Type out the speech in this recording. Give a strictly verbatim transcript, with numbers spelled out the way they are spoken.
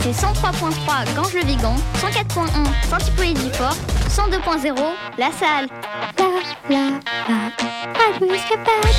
C'est cent trois point trois Ganges le Vigan, cent quatre point un Saint-Hippolyte du Fort, cent deux point zéro La Salle. La la la, Radio Escapade.